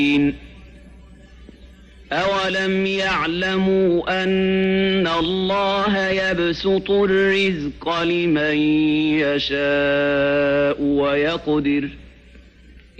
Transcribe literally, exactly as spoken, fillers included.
أولم يعلموا أن الله يبسط الرزق لمن يشاء ويقدر